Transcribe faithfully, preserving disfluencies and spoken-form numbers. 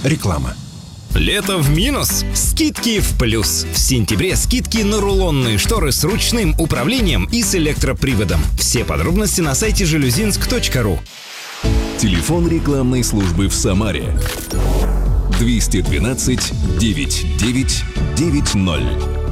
Реклама. Лето в минус, скидки в плюс. В сентябре скидки на рулонные шторы с ручным управлением и с электроприводом. Все подробности на сайте жалюзинск точка ру. Телефон рекламной службы в Самаре. двести двенадцать девятьсот девять девять ноль.